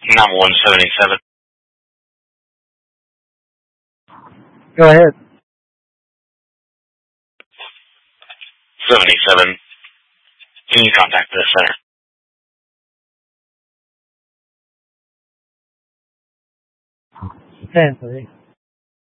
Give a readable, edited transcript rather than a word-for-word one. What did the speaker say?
Number 177. Go ahead. 77. Can you contact the center? 10, please.